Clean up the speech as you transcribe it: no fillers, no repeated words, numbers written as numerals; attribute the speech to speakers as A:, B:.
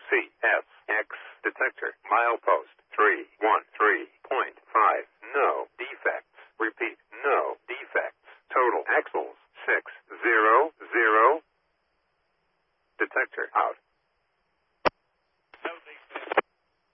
A: CSX detector. Milepost 313.5. No defects. Repeat, no defects. Total axles 600. Detector out.